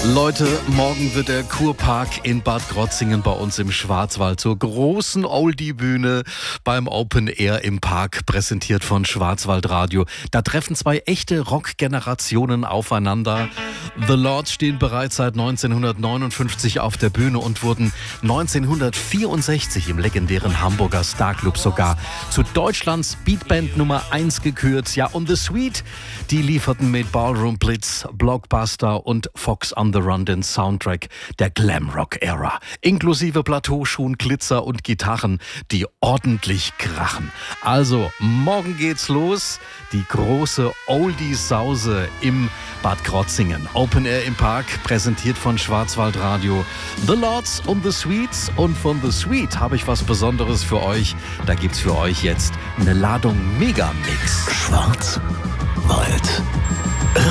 Leute, morgen wird der Kurpark in Bad Krotzingen bei uns im Schwarzwald zur großen Oldie-Bühne beim Open Air im Park, präsentiert von Schwarzwaldradio. Da treffen zwei echte Rock-Generationen aufeinander. The Lords stehen bereits seit 1959 auf der Bühne und wurden 1964 im legendären Hamburger Starclub sogar zu Deutschlands Beatband Nummer 1 gekürt. Ja, und The Sweet, die lieferten mit Ballroom Blitz, Blockbuster und Fox on the Run den Soundtrack der Glamrock-Ära. Inklusive Plateauschuhen, Glitzer und Gitarren, die ordentlich krachen. Also, morgen geht's los. Die große Oldie-Sause im Bad Krotzingen. Open Air im Park, präsentiert von Schwarzwaldradio. The Lords und The Sweets. Und von The Sweet habe ich was Besonderes für euch. Da gibt's für euch jetzt eine Ladung Megamix. Schwarzwald